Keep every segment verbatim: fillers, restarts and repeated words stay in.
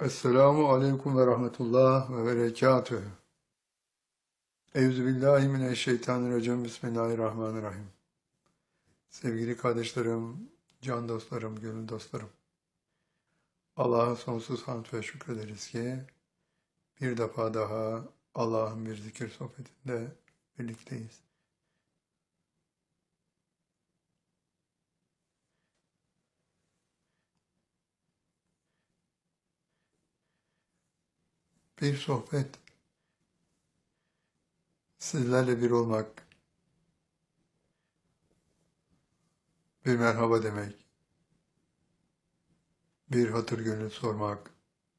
Esselamu aleyküm ve rahmetullah ve berekatühü. Euzubillahimineşşeytanirracim. Bismillahirrahmanirrahim. Sevgili kardeşlerim, can dostlarım, gönül dostlarım. Allah'a sonsuz hamd ve şükrederiz ki bir defa daha Allah'ın bir zikir sohbetinde birlikteyiz. Bir sohbet, sizlerle bir olmak, bir merhaba demek, bir hatır gönül sormak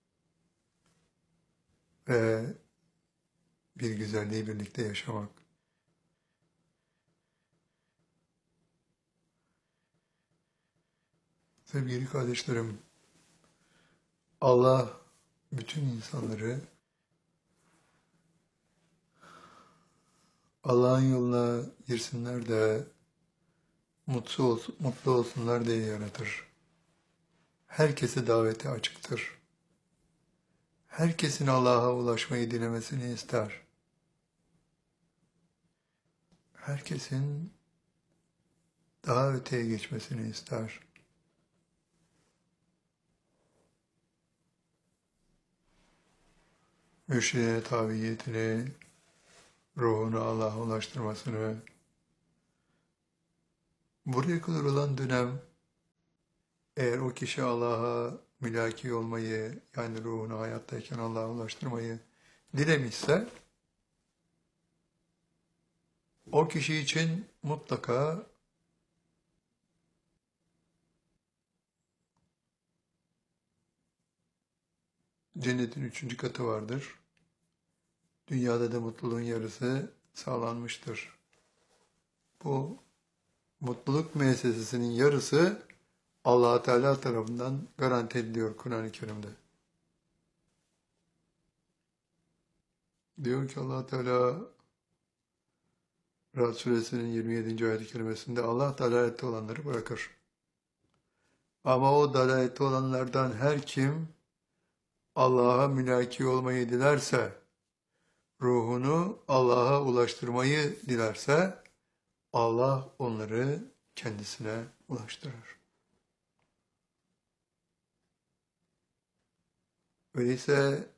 ve bir güzelliği birlikte yaşamak. Sevgili kardeşlerim, Allah bütün insanları Allah'ın yoluna girsinler de mutlu, olsun, mutlu olsunlar diye yaratır. Herkese daveti açıktır. Herkesin Allah'a ulaşmayı dilemesini ister. Herkesin daha öteye geçmesini ister. Mürşidine tabiyetini, ruhunu Allah'a ulaştırmasını, buraya kadar olan dönem, eğer o kişi Allah'a mülaki olmayı, yani ruhunu hayattayken Allah'a ulaştırmayı dilemişse, o kişi için mutlaka cennetin üçüncü katı vardır. Dünyada da mutluluğun yarısı sağlanmıştır. Bu mutluluk müessesesinin yarısı Allah Teala tarafından garanti ediliyor Kur'an-ı Kerim'de. Diyor ki Allah Teala Ra'd suresinin yirmi yedinci ayet-i kerimesinde Allah dalalette olanları bırakır. Ama o dalalette olanlardan her kim Allah'a mülaki olmayı dilerse, ruhunu Allah'a ulaştırmayı dilerse, Allah onları kendisine ulaştırır. Öyleyse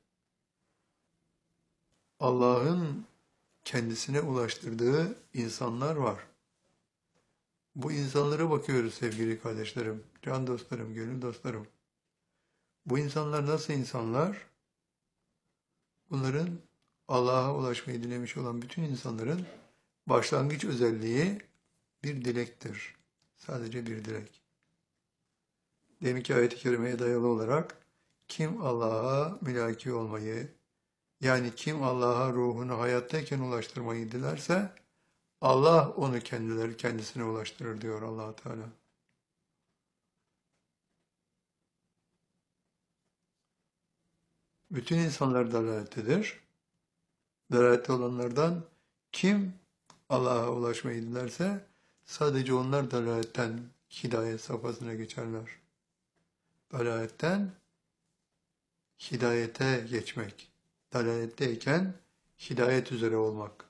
Allah'ın kendisine ulaştırdığı insanlar var. Bu insanlara bakıyoruz sevgili kardeşlerim, can dostlarım, gönül dostlarım. Bu insanlar nasıl insanlar? Bunların Allah'a ulaşmayı dilemiş olan bütün insanların başlangıç özelliği bir dilektir. Sadece bir dilek. Deminki ayet-i kerimeye dayalı olarak kim Allah'a mülaki olmayı, yani kim Allah'a ruhunu hayattayken ulaştırmayı dilerse Allah onu kendileri kendisine ulaştırır diyor Allah Teala. Bütün insanlar dalalettedir. Dalalette olanlardan kim Allah'a ulaşmayı dilerse sadece onlar dalaletten hidayet safhasına geçerler. Dalaletten hidayete geçmek. Dalaletteyken hidayet üzere olmak.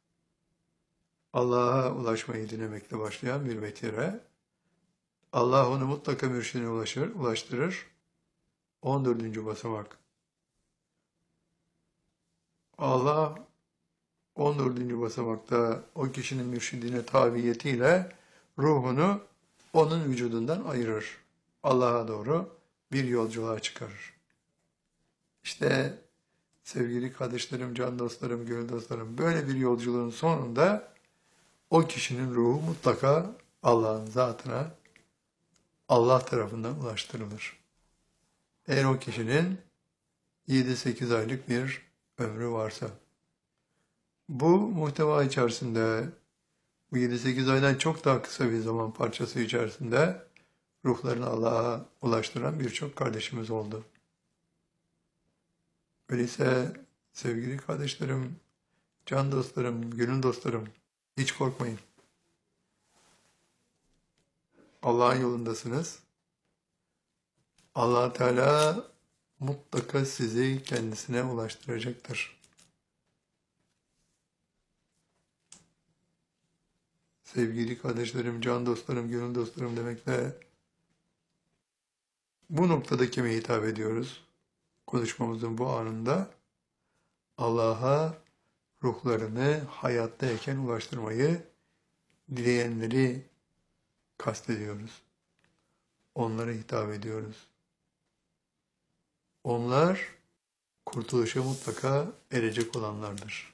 Allah'a ulaşmayı dilemekle başlayan bir vetire. Allah onu mutlaka mürşidine ulaşır, ulaştırır. on dördüncü basamak. Allah on dördüncü basamakta o kişinin mürşidine tabiyetiyle ruhunu onun vücudundan ayırır. Allah'a doğru bir yolculuğa çıkarır. İşte sevgili kardeşlerim, can dostlarım, gönül dostlarım, böyle bir yolculuğun sonunda o kişinin ruhu mutlaka Allah'ın zatına, Allah tarafından ulaştırılır. Eğer o kişinin yedi sekiz aylık bir ömrü varsa. Bu muhteva içerisinde, bu yedi sekiz aydan çok daha kısa bir zaman parçası içerisinde ruhlarını Allah'a ulaştıran birçok kardeşimiz oldu. Öyleyse sevgili kardeşlerim, can dostlarım, gönül dostlarım, hiç korkmayın. Allah'ın yolundasınız. Allah Teala mutlaka sizi kendisine ulaştıracaktır. Sevgili kardeşlerim, can dostlarım, gönül dostlarım demekle bu noktada kime hitap ediyoruz? Konuşmamızın bu anında Allah'a ruhlarını hayattayken ulaştırmayı dileyenleri kastediyoruz. Onlara hitap ediyoruz. Onlar kurtuluşa mutlaka erecek olanlardır.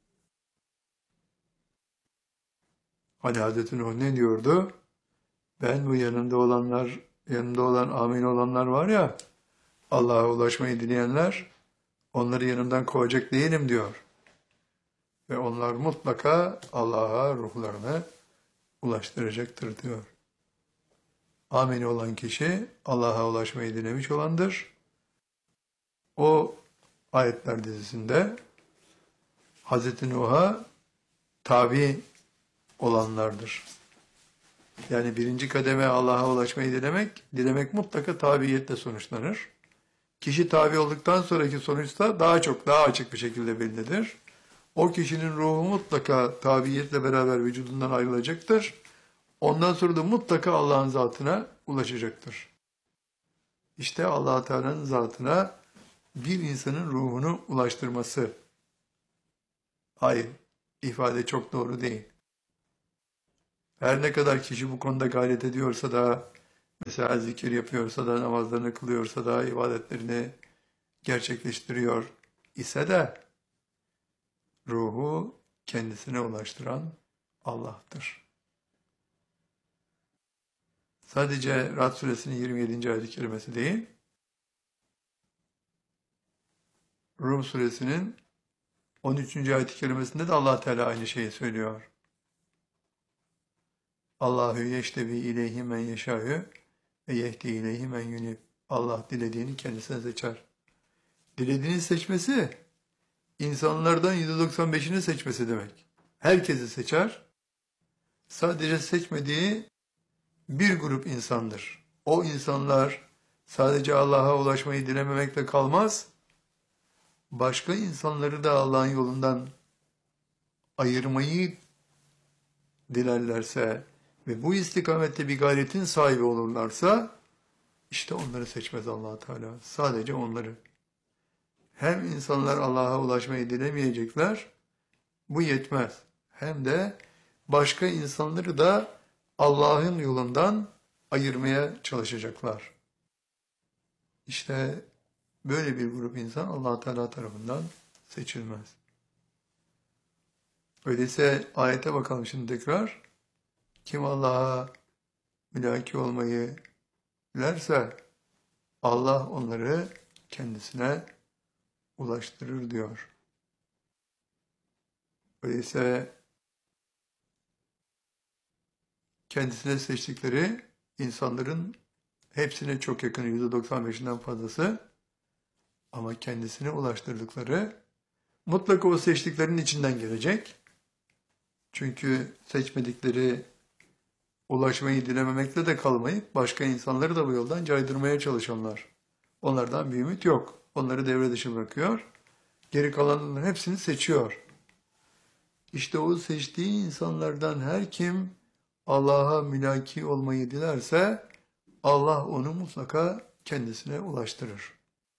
Hani Hazreti Nuh ne diyordu? Ben bu yanında olanlar, yanında olan amin olanlar var ya, Allah'a ulaşmayı dileyenler, onları yanımdan kovacak değilim diyor. Ve onlar mutlaka Allah'a ruhlarını ulaştıracaktır diyor. Amin olan kişi Allah'a ulaşmayı dilemiş olandır. O ayetler dizisinde Hazreti Nuh'a tabi olanlardır. Yani birinci kademe Allah'a ulaşmayı dilemek, dilemek mutlaka tabiiyetle sonuçlanır. Kişi tabi olduktan sonraki sonuçta daha çok, daha açık bir şekilde bellidir. O kişinin ruhu mutlaka tabiiyetle beraber vücudundan ayrılacaktır. Ondan sonra da mutlaka Allah'ın zatına ulaşacaktır. İşte Allah Teala'nın zatına bir insanın ruhunu ulaştırması. Hayır, ifade çok doğru değil. Her ne kadar kişi bu konuda gayret ediyorsa da, mesela zikir yapıyorsa da, namazlarını kılıyorsa da, ibadetlerini gerçekleştiriyor ise de, ruhu kendisine ulaştıran Allah'tır. Sadece Ra'd suresinin yirmi yedinci ayet-i kerimesi değil, Rum suresinin on üçüncü ayet-i kerimesinde de Allah Teala aynı şeyi söylüyor. Allahu yeştebi ileyhi men yeşâ'ü ve yehdi ileyhi men yunib. Allah dilediğini kendisine seçer. Dilediğini seçmesi, insanlardan yüzde doksan beşini seçmesi demek. Herkesi seçer. Sadece seçmediği bir grup insandır. O insanlar sadece Allah'a ulaşmayı dilememekle kalmaz, başka insanları da Allah'ın yolundan ayırmayı dilerlerse ve bu istikamette bir gayretin sahibi olurlarsa, işte onları seçmez Allah Teala. Sadece onları. Hem insanlar Allah'a ulaşmayı dilemeyecekler, bu yetmez. Hem de başka insanları da Allah'ın yolundan ayırmaya çalışacaklar. İşte böyle bir grup insan Allah Teala tarafından seçilmez. Öyleyse ayete bakalım şimdi tekrar. Kim Allah'a mülaki olmayı dilerse Allah onları kendisine ulaştırır diyor. Öyleyse kendisine seçtikleri insanların hepsine çok yakın, yüzde doksan beşinden fazlası, ama kendisine ulaştırdıkları mutlaka o seçtiklerinin içinden gelecek. Çünkü seçmedikleri ulaşmayı dilememekle de kalmayıp başka insanları da bu yoldan caydırmaya çalışanlar. Onlardan bir ümit yok. Onları devre dışı bırakıyor. Geri kalanların hepsini seçiyor. İşte o seçtiği insanlardan her kim Allah'a mülaki olmayı dilerse Allah onu mutlaka kendisine ulaştırır.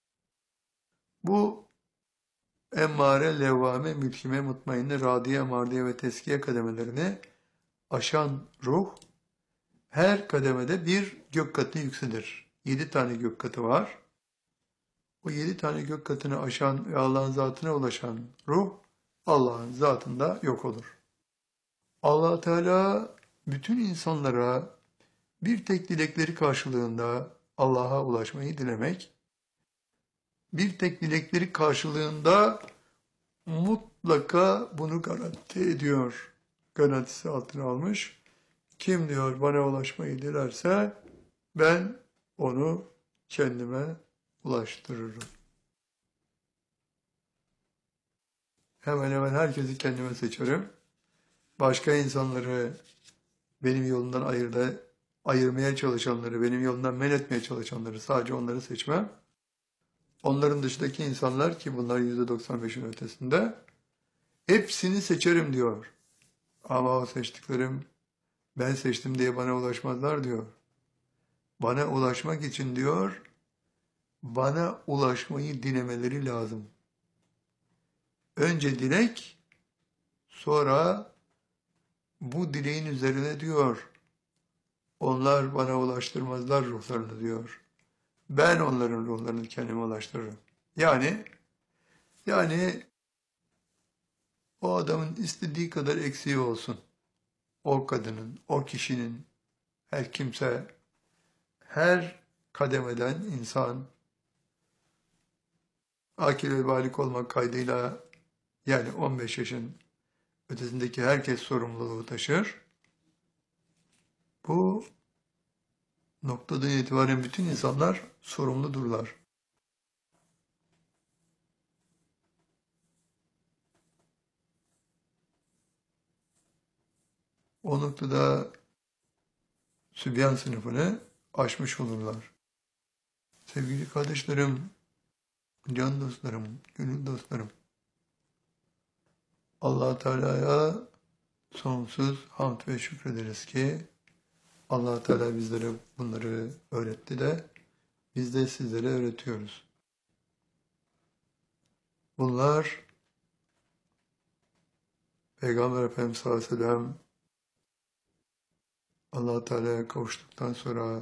Bu emmare, levvame, mülkime, mutmainne, radiye, mardiye ve teskiye kademelerini aşan ruh her kademede bir gök katı yükselir. Yedi tane gök katı var. O yedi tane gök katını aşan ve Allah'ın zatına ulaşan ruh Allah'ın zatında yok olur. Allah Teala bütün insanlara bir tek dilekleri karşılığında Allah'a ulaşmayı dilemek, bir tek dilekleri karşılığında mutlaka bunu garanti ediyor. Garantisi altına almış. Kim diyor bana ulaşmayı dilerse ben onu kendime ulaştırırım. Hemen hemen herkesi kendime seçerim. Başka insanları benim yolumdan ayırda, ayırmaya çalışanları, benim yolumdan men etmeye çalışanları, sadece onları seçmem. Onların dışındaki insanlar ki bunlar yüzde doksan beşin ötesinde hepsini seçerim diyor. Ama o seçtiklerim ben seçtim diye bana ulaşmazlar diyor. Bana ulaşmak için diyor, bana ulaşmayı dilemeleri lazım. Önce dilek, sonra bu dileğin üzerine diyor, onlar bana ulaştırmazlar ruhlarını diyor. Ben onların ruhlarını kendime ulaştırırım. Yani, yani o adamın istediği kadar eksiği olsun. O kadının, o kişinin, her kimse, her kademeden insan, akil ve balik olmak kaydıyla yani on beş yaşın ötesindeki herkes sorumluluğu taşır. Bu noktadan itibaren bütün insanlar sorumludurlar. O noktada Sübyan sınıfını aşmış olurlar. Sevgili kardeşlerim, can dostlarım, gönül dostlarım, Allah Teala'ya sonsuz hamd ve şükrederiz ki Allah Teala bizlere bunları öğretti de biz de sizlere öğretiyoruz. Bunlar Peygamber Efendimiz sallallahu aleyhi ve sellem Allah Teala'ya kavuştuktan sonra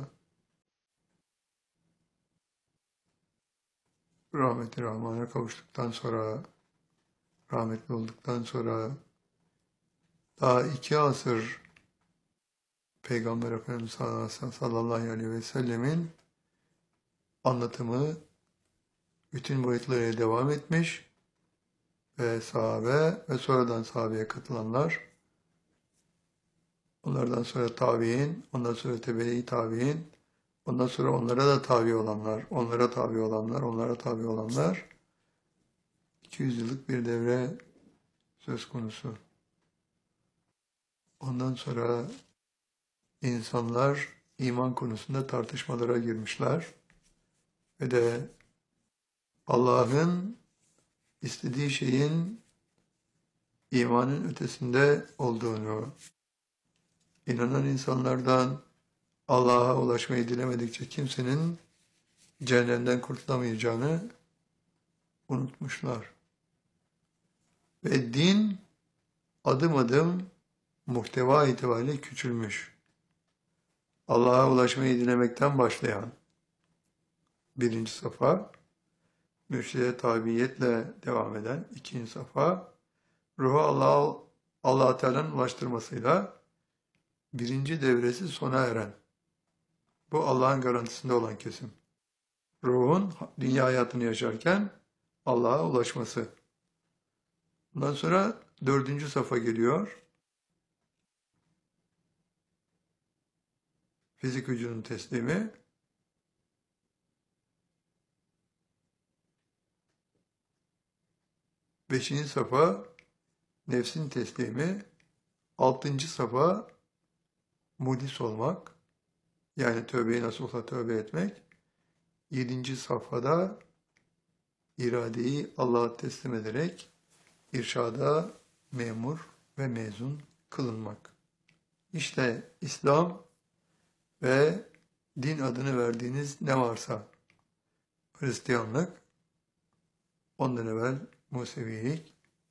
rahmeti Rahman'a kavuştuktan sonra rahmetli olduktan sonra daha iki asır Peygamber Efendimiz sallallahu aleyhi ve sellemin anlatımı bütün boyutlarıyla devam etmiş ve sahabe ve sonradan sahabeye katılanlar, onlardan sonra tabi'in, ondan sonra tebe-i tabi'in, ondan sonra onlara da tabi olanlar, onlara tabi olanlar, onlara tabi olanlar, iki yüz yıllık bir devre söz konusu. Ondan sonra insanlar iman konusunda tartışmalara girmişler ve de Allah'ın istediği şeyin imanın ötesinde olduğunu, inanan insanlardan Allah'a ulaşmayı dilemedikçe kimsenin cehennemden kurtulamayacağını unutmuşlar. Ve din adım adım muhteva itibariyle küçülmüş. Allah'a ulaşmayı dilemekten başlayan birinci safa, mürşide tabiiyetle devam eden ikinci safa, ruhu Allah'a Allah Teala'nın ulaştırmasıyla birinci devresi sona eren, bu Allah'ın garantisinde olan kesim. Ruhun dünya hayatını yaşarken Allah'a ulaşması. Bundan sonra dördüncü safa geliyor. Fizik vücudun teslimi. Beşinci safa nefsin teslimi. Altıncı safa muhlis olmak. Yani tövbeyi nasıl olsa tövbe etmek. Yedinci safhada iradeyi Allah'a teslim ederek irşada memur ve mezun kılınmak. İşte İslam ve din adını verdiğiniz ne varsa, Hristiyanlık, ondan evvel Musevilik,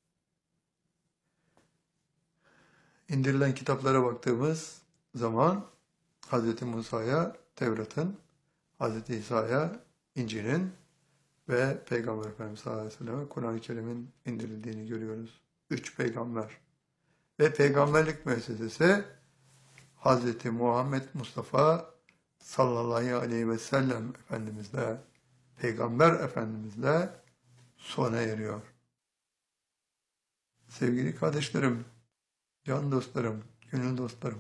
indirilen kitaplara baktığımız zaman Hz. Musa'ya Tevrat'ın, Hz. İsa'ya İncil'in ve Peygamber Efendimiz sallallahu aleyhi ve sellem'e Kur'an-ı Kerim'in indirildiğini görüyoruz. Üç peygamber. Ve peygamberlik müessesesi Hz. Muhammed Mustafa sallallahu aleyhi ve sellem Efendimizle, Peygamber Efendimizle sona eriyor. Sevgili kardeşlerim, can dostlarım, gönül dostlarım,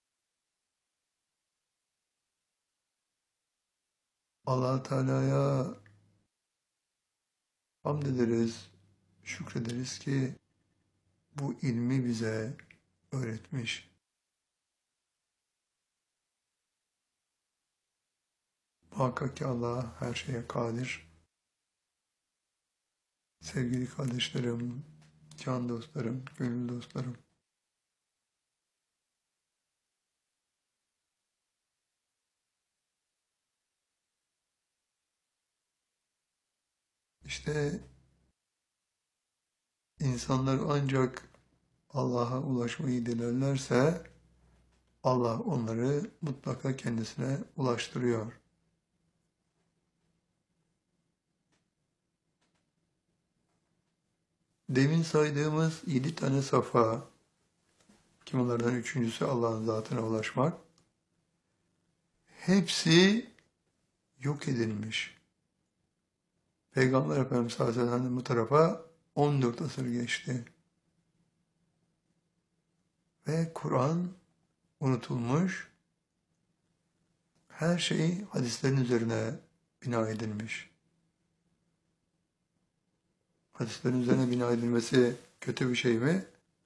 Allah Teala'ya hamd ederiz, şükrederiz ki bu ilmi bize öğretmiş. Muhakkak ki Allah her şeye kadir. Sevgili kardeşlerim, can dostlarım, gönül dostlarım. İşte insanlar ancak Allah'a ulaşmayı dilerlerse Allah onları mutlaka kendisine ulaştırıyor. Demin saydığımız yedi tane safa, ki bunlardan üçüncüsü Allah'ın zatına ulaşmak, hepsi yok edilmiş. Peygamber Efendimiz sallallahu aleyhi ve sellem bu tarafa on dört asır geçti. Ve Kur'an unutulmuş, her şey hadislerin üzerine bina edilmiş. Hadislerin üzerine bina edilmesi kötü bir şey mi?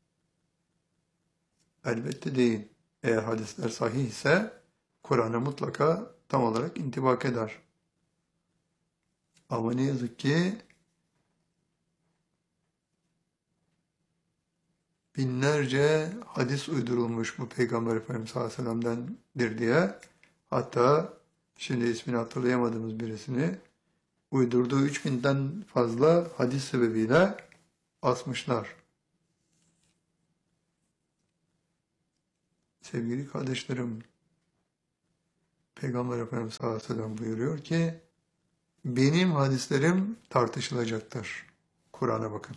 Elbette değil. Eğer hadisler sahih ise Kur'an'a mutlaka tam olarak intibak eder. Ama ne yazık ki binlerce hadis uydurulmuş bu Peygamber Efendimiz sallallahu aleyhi ve sellem'dendir diye. Hatta şimdi ismini hatırlayamadığımız birisini uydurduğu üç binden fazla hadis sebebiyle asmışlar. Sevgili kardeşlerim, Peygamber Efendimiz sallallahu aleyhi ve sellem buyuruyor ki, benim hadislerim tartışılacaktır. Kur'an'a bakın.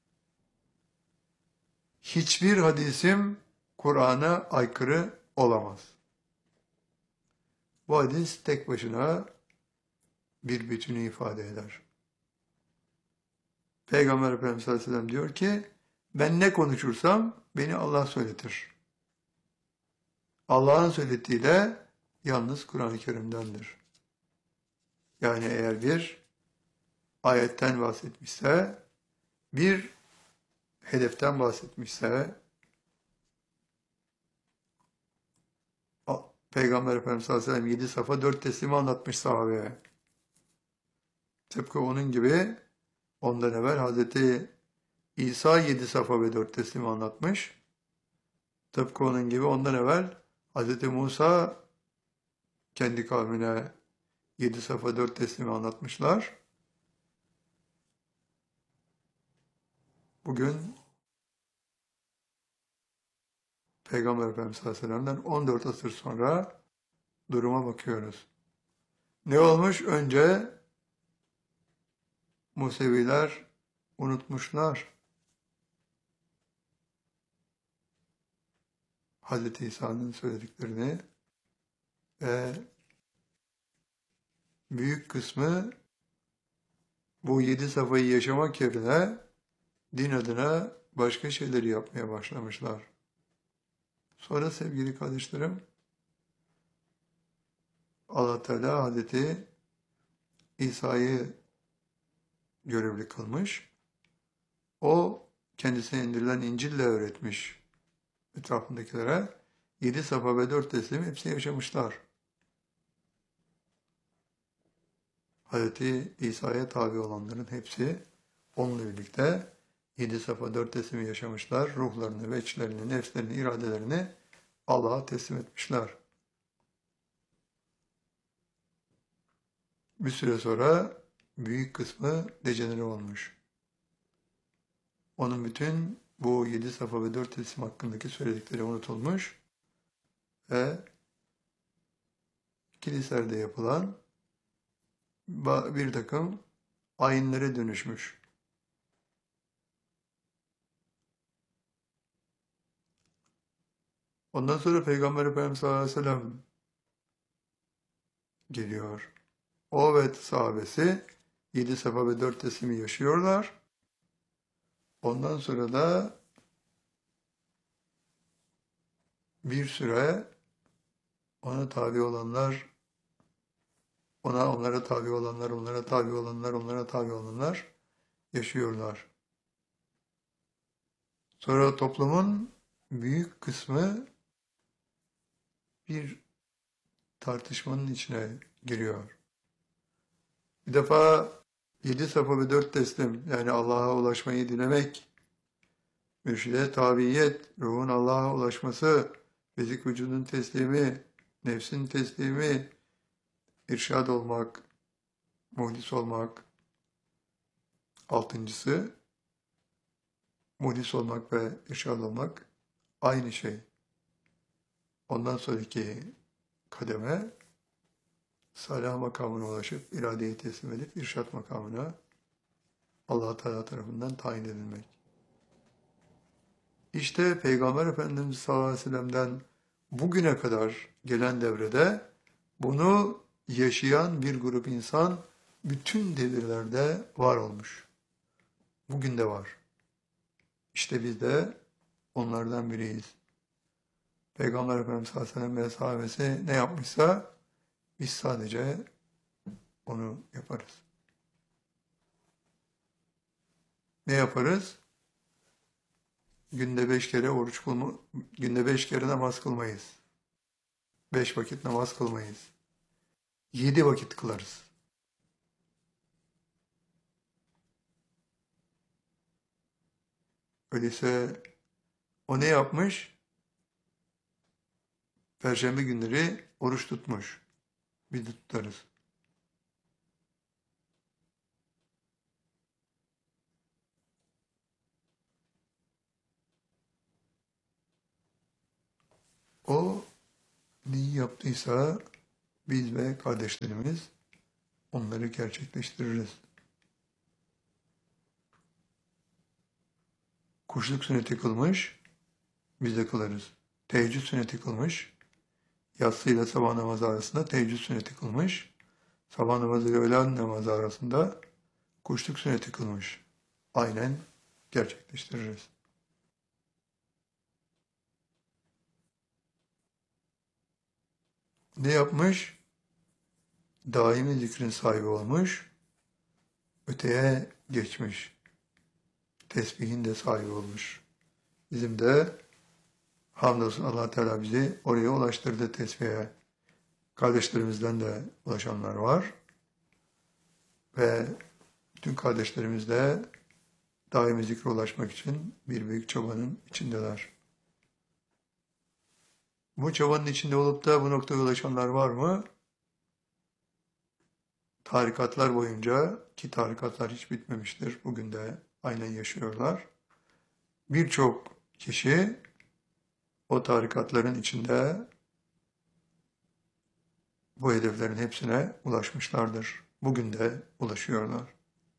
Hiçbir hadisim Kur'an'a aykırı olamaz. Bu hadis tek başına bir bütünü ifade eder. Peygamber Efendimiz sallallahu aleyhi ve sellem diyor ki, ben ne konuşursam beni Allah söyletir. Allah'ın söylediği de yalnız Kur'an-ı Kerim'dendir. Yani eğer bir ayetten bahsetmişse, bir hedeften bahsetmişse, Peygamber Efendimiz sallallahu aleyhi ve sellem yedi safa dört teslimi anlatmış sahabeye. Tıpkı onun gibi ondan evvel Hazreti İsa yedi safa ve dört teslimi anlatmış. Tıpkı onun gibi ondan evvel Hazreti Musa kendi kavmine yedi safa dört teslimi anlatmışlar. Bugün Peygamber Efendimiz sallallahu aleyhi ve sellem'den on dört asır sonra duruma bakıyoruz. Ne olmuş? Önce Museviler unutmuşlar. Hazreti İsa'nın söylediklerini ve büyük kısmı bu yedi safayı yaşamak yerine din adına başka şeyleri yapmaya başlamışlar. Sonra sevgili kardeşlerim, Allah Teala Hazreti İsa'yı görevli kılmış. O kendisine indirilen İncil'le öğretmiş etrafındakilere. Yedi safa ve dört teslim hepsi yaşamışlar. Hazreti İsa'ya tabi olanların hepsi onunla birlikte yedi safa dört teslimi yaşamışlar. Ruhlarını ve içlerini, nefslerini, iradelerini Allah'a teslim etmişler. Bir süre sonra büyük kısmı dejenere olmuş. Onun bütün bu yedi safa ve dört teslim hakkındaki söyledikleri unutulmuş ve kiliselerde yapılan bir takım ayinlere dönüşmüş. Ondan sonra Peygamber Efendimiz sallallahu aleyhi ve sellem geliyor. O ve sahabesi yedi safa ve dört teslimi yaşıyorlar. Ondan sonra da bir süre ona tabi olanlar, ona onlara tabi olanlar, onlara tabi olanlar, onlara tabi olanlar yaşıyorlar. Sonra toplumun büyük kısmı bir tartışmanın içine giriyor. Bir defa Yedi safa ve dört teslim, yani Allah'a ulaşmayı dilemek, mürşide tabiyet, ruhun Allah'a ulaşması, fizik vücudun teslimi, nefsin teslimi, irşad olmak, muhdis olmak. Altıncısı, muhdis olmak ve irşad olmak aynı şey. Ondan sonraki kademe, salâh makamına ulaşıp, iradeyi teslim edip, irşad makamına Allah Teala tarafından tayin edilmek. İşte Peygamber Efendimiz sallallahu aleyhi ve sellem'den bugüne kadar gelen devrede bunu yaşayan bir grup insan bütün devirlerde var olmuş. Bugün de var. İşte biz de onlardan biriyiz. Peygamber Efendimiz sallallahu aleyhi ve sellem ve sahabesi ne yapmışsa biz sadece onu yaparız. Ne yaparız? Günde beş kere oruç kılma, günde beş kere namaz kılmayız. Beş vakit namaz kılmayız. Yedi vakit kılarız. Öyleyse o ne yapmış? Perşembe günleri oruç tutmuş. Biz de tutarız. O neyi yaptıysa biz ve kardeşlerimiz onları gerçekleştiririz. Kuşluk sünneti kılmış, biz de kılarız. Teheccüd sünneti kılmış, yatsıyla sabah namazı arasında teheccüd sünneti kılmış, sabah namazı ile öğlen namazı arasında kuşluk sünneti kılmış. Aynen gerçekleştiririz. Ne yapmış? Daimi zikrin sahibi olmuş, öteye geçmiş. Tesbihin de sahibi olmuş. Bizim de hamdolsun Allah Teala bizi oraya ulaştırdı tesbihe. Kardeşlerimizden de ulaşanlar var. Ve bütün kardeşlerimiz de daimi zikre ulaşmak için bir büyük çabanın içindeler. Bu çabanın içinde olup da bu noktaya ulaşanlar var mı? Tarikatlar boyunca, ki tarikatlar hiç bitmemiştir, bugün de aynen yaşıyorlar. Birçok kişi o tarikatların içinde bu hedeflerin hepsine ulaşmışlardır. Bugün de ulaşıyorlar.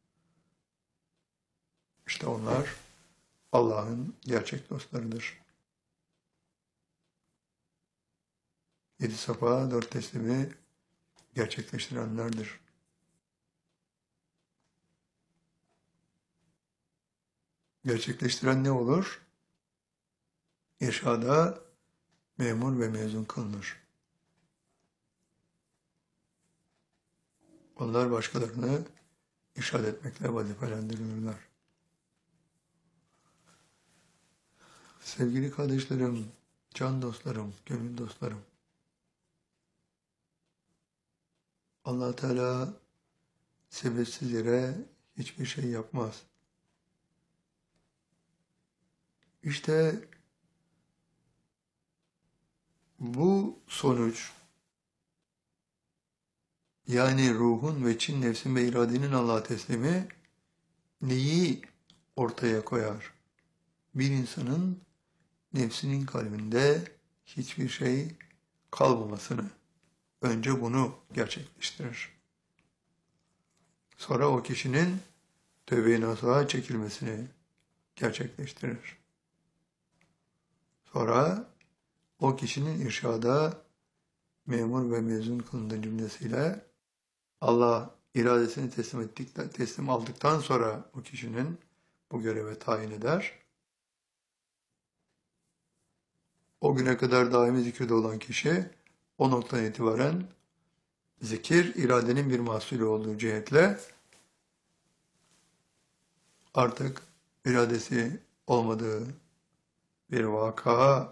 İşte onlar Allah'ın gerçek dostlarıdır. Yedi safa, dört teslimi gerçekleştirenlerdir. Gerçekleştiren ne olur? İrşada memur ve mezun kılınır. Onlar başkalarını irşad etmekle vazifelendirilirler. Sevgili kardeşlerim, can dostlarım, gönül dostlarım, Allah Teala sebepsiz yere hiçbir şey yapmaz. İşte bu sonuç, yani ruhun ve çin nefsin ve iradenin Allah'a teslimi neyi ortaya koyar? Bir insanın nefsinin kalbinde hiçbir şey kalmamasını, önce bunu gerçekleştirir. Sonra o kişinin tövbe-i nasuha çekilmesini gerçekleştirir. Sonra o kişinin irşada memur ve mezun kılındığı cümlesiyle Allah iradesini teslim ettikten, teslim aldıktan sonra o kişinin bu göreve tayin eder. O güne kadar daimi zikirde olan kişi o noktadan itibaren zikir iradenin bir mahsulü olduğu cihetle artık iradesi olmadığı bir vaka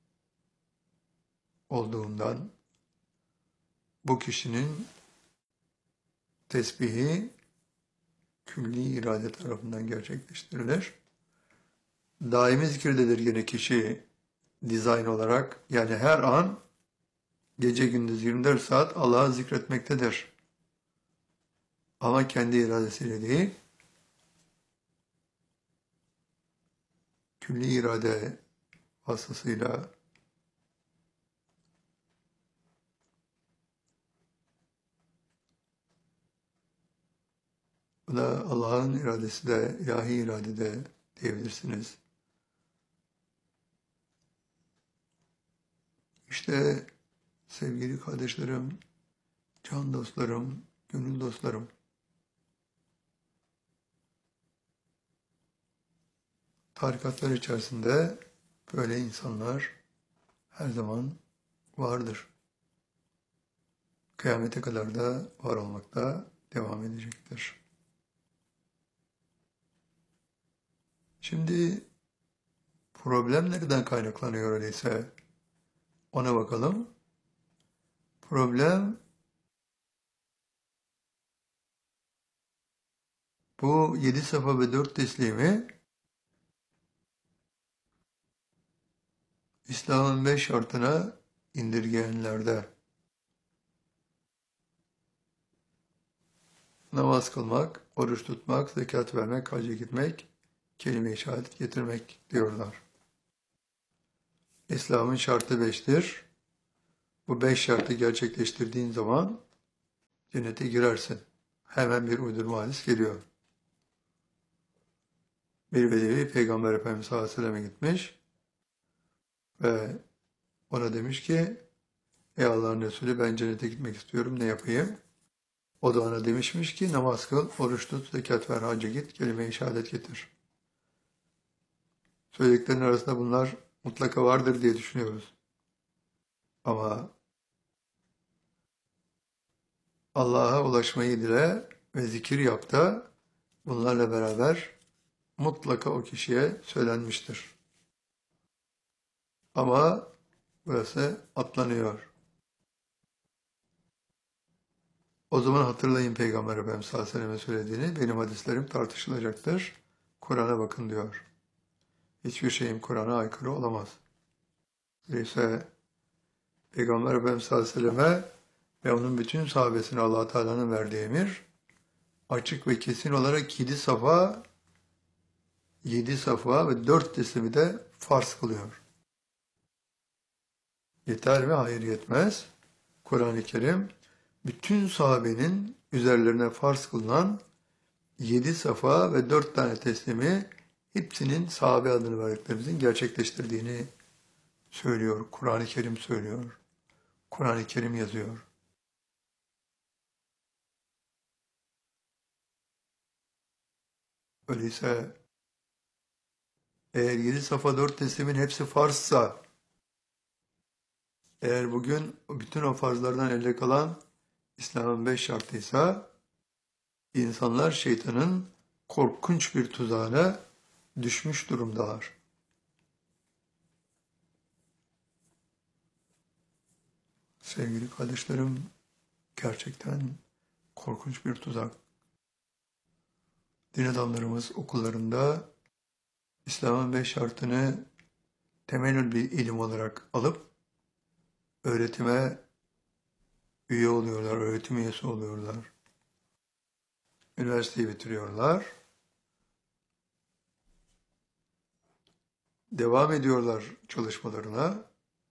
olduğundan bu kişinin tesbihi külli irade tarafından gerçekleştirilir. Daimi zikirdedir yine kişi dizayn olarak. Yani her an gece gündüz yirmi dört saat Allah'ı zikretmektedir. Ama kendi iradesiyle değil, külli irade vasıtasıyla bu da Allah'ın iradesi de, ilahi irade de diyebilirsiniz. İşte sevgili kardeşlerim, can dostlarım, gönül dostlarım, tarikatlar içerisinde böyle insanlar her zaman vardır. Kıyamete kadar da var olmakta devam edecektir. Şimdi problem nereden kaynaklanıyor öyleyse ona bakalım. Problem bu yedi safa ve dört teslimi İslam'ın beş şartına indirgeyenlerde. Namaz kılmak, oruç tutmak, zekat vermek, hacca gitmek, kelime-i şehadet getirmek diyorlar. İslam'ın şartı beştir. Bu beş şartı gerçekleştirdiğin zaman cennete girersin. Hemen bir uydurma hadis geliyor. Bir bedevi Peygamber Efendimiz sallallahu aleyhi ve selleme gitmiş ve ona demiş ki ey Allah'ın Resulü ben cennete gitmek istiyorum ne yapayım? O da ona demişmiş ki namaz kıl, oruç tut, zekat ver, hacca git, kelime-i şehadet getir. Söylediklerinin arasında bunlar mutlaka vardır diye düşünüyoruz. Ama Allah'a ulaşmayı dile ve zikir yap da bunlarla beraber mutlaka o kişiye söylenmiştir. Ama burası atlanıyor. O zaman hatırlayın Peygamber Efendimiz sallallahu aleyhi ve sellem'e söylediğini, benim hadislerim tartışılacaktır. Kur'an'a bakın diyor. Hiçbir şeyim Kur'an'a aykırı olamaz. Öyleyse Peygamber Efendimiz sallallahu aleyhi ve selleme ve onun bütün sahabesine Allah Teala'nın verdiği emir açık ve kesin olarak yedi safa, yedi safa ve dört teslimi de farz kılıyor. Yeter mi? Hayır yetmez. Kur'an-ı Kerim bütün sahabenin üzerlerine farz kılınan yedi safa ve dört tane teslimi hepsinin sahabe adını verdiklerimizin gerçekleştirdiğini söylüyor. Kur'an-ı Kerim söylüyor. Kur'an-ı Kerim yazıyor. Öyleyse eğer yedi safa dört teslimin hepsi farzsa, eğer bugün bütün o farzlardan elde kalan İslam'ın beş şartıysa, insanlar şeytanın korkunç bir tuzağına düşmüş durumdalar. Sevgili kardeşlerim, gerçekten korkunç bir tuzak. Din adamlarımız okullarında İslam'ın beş şartını temel bir ilim olarak alıp öğretime üye oluyorlar, öğretim üyesi oluyorlar. Üniversiteyi bitiriyorlar. Devam ediyorlar çalışmalarına.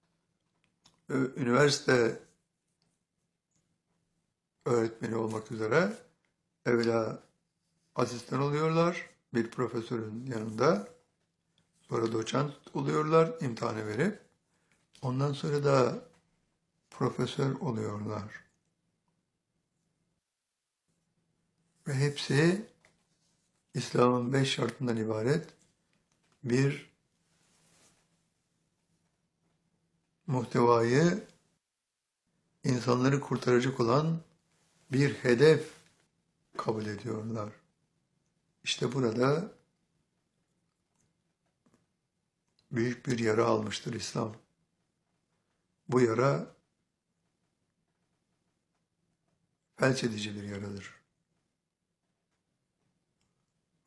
Üniversite öğretmeni olmak üzere evvela asistan oluyorlar bir profesörün yanında. Sonra doçent oluyorlar imtihanı verip. Ondan sonra da profesör oluyorlar. Ve hepsi İslam'ın beş şartından ibaret bir muhtevayı insanları kurtaracak olan bir hedef kabul ediyorlar. İşte burada büyük bir yara almıştır İslam. Bu yara felç edici bir yaradır.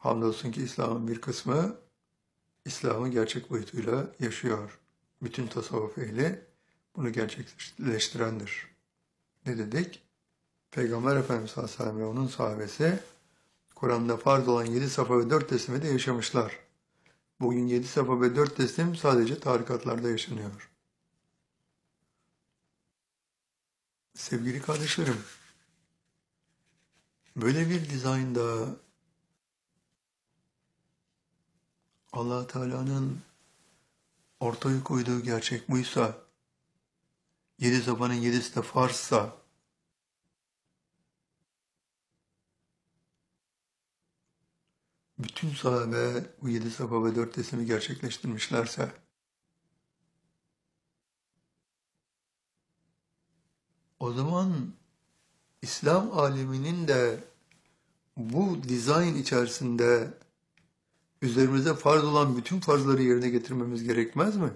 Hamdolsun ki İslam'ın bir kısmı İslam'ı gerçek boyutuyla yaşıyor. Bütün tasavvuf ehli bunu gerçekleştirendir. Ne dedik? Peygamber Efendimiz sallallahu aleyhi ve sellem ve onun sahabesi Kur'an'da farz olan yedi safa ve dört teslimi de yaşamışlar. Bugün yedi safa ve dört teslim sadece tarikatlarda yaşanıyor. Sevgili kardeşlerim, böyle bir dizaynda Allah Teala'nın ortaya koyduğu gerçek buysa, yedi safanın yedisi de farzsa, bütün sahabe bu yedi safa ve dört teslimi gerçekleştirmişlerse, o zaman İslam aleminin de bu dizayn içerisinde üzerimize farz olan bütün farzları yerine getirmemiz gerekmez mi?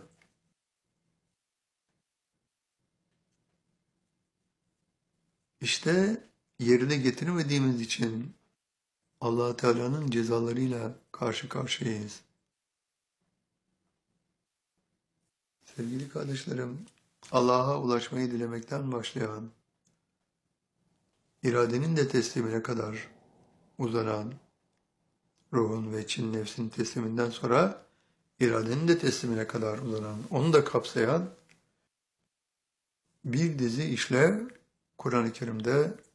İşte yerine getirmediğimiz için Allah Teala'nın cezalarıyla karşı karşıyayız. Sevgili kardeşlerim, Allah'a ulaşmayı dilemekten başlayan, iradenin de teslimine kadar uzanan, ruhun ve için nefsin tesliminden sonra iradenin de teslimine kadar uzanan, onu da kapsayan bir dizi işlev Kur'an-ı Kerim'de